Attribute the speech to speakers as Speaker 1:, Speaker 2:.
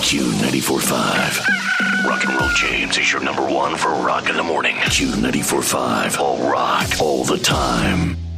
Speaker 1: Q94.5. Rock and Roll James is your number one for rock in the morning. Q94.5. All rock, all the time.